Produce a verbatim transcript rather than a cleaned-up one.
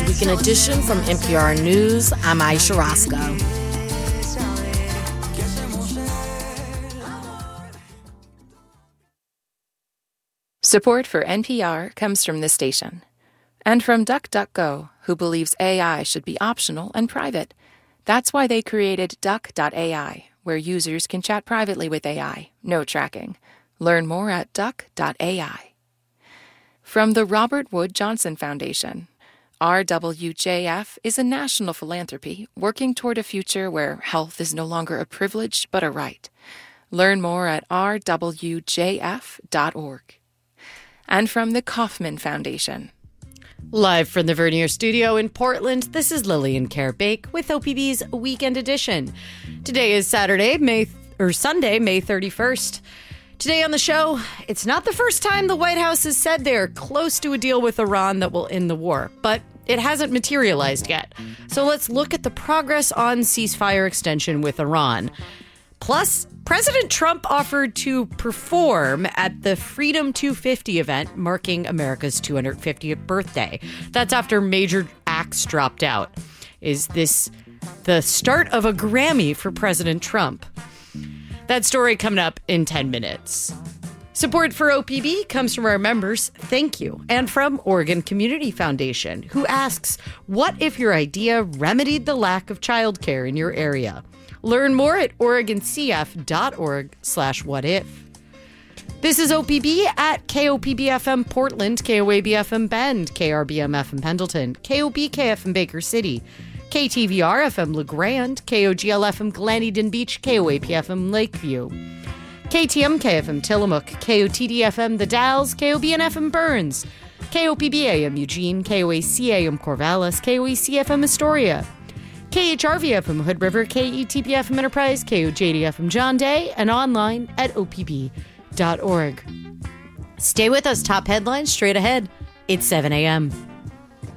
Weekend Edition from N P R News. I'm Aisha Roscoe. Support for N P R comes from this station and from DuckDuckGo, who believes A I should be optional and private. That's why they created Duck dot A I, where users can chat privately with A I, no tracking. Learn more at Duck dot A I. From the Robert Wood Johnson Foundation, R W J F is a national philanthropy working toward a future where health is no longer a privilege but a right. Learn more at R W J F dot org. And from the Kauffman Foundation. Live from the Vernier Studio in Portland, this is Lillian Carabake with O P B's Weekend Edition. Today is Saturday, May th- or Sunday, May thirty-first. Today on the show, it's not the first time the White House has said they're close to a deal with Iran that will end the war, but it hasn't materialized yet. So let's look at the progress on ceasefire extension with Iran. Plus, President Trump offered to perform at the Freedom two fifty event marking America's two hundred fiftieth birthday. That's after major acts dropped out. Is this the start of a Grammy for President Trump? That story coming up in ten minutes. Support for O P B comes from our members, thank you, and from Oregon Community Foundation, who asks, what if your idea remedied the lack of childcare in your area? Learn more at oregoncf.org slash what if. This is O P B at K O P B F M Portland, K O A B F M Bend, K R B M F M Pendleton, K O B K F M Baker City, K T V R F M LeGrand, K O G L F M Glen Eden Beach, K O A P F M Lakeview, K T M K F M Tillamook, K O T D F M The Dalles, K O B N F M Burns, K O P B A M Eugene, K O A C A M Corvallis, K O E C F M Astoria, K H R V F M Hood River, K E T B F M Enterprise, K O J D F M John Day, and online at O P B dot org. Stay with us. Top headlines straight ahead. It's seven a.m.